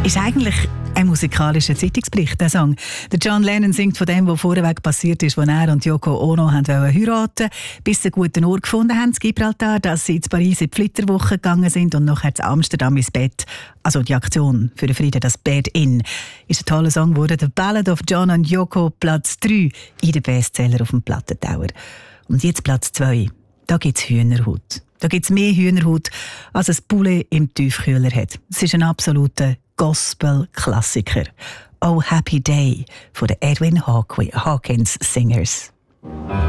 Ist eigentlich ein musikalischer Zeitungsbericht, der Song. Der John Lennon singt von dem, was vorweg passiert ist, als er und Yoko Ono heiraten wollten, bis sie einen guten Ort gefunden haben, in Gibraltar, dass sie in Paris in die Flitterwoche gegangen sind und nachher in Amsterdam ins Bett. Also die Aktion für den Frieden, das Bed In. Ist ein toller Song geworden. The Ballad of John and Yoko, Platz 3 in den Bestseller auf dem Plattentauer. Und jetzt Platz 2. Da gibt es Hühnerhaut. Da gibt es mehr Hühnerhaut, als ein Poulet im Tiefkühler hat. Es ist ein absoluter Gospel-Klassiker. Oh Happy Day von den Edwin Hawkins Singers.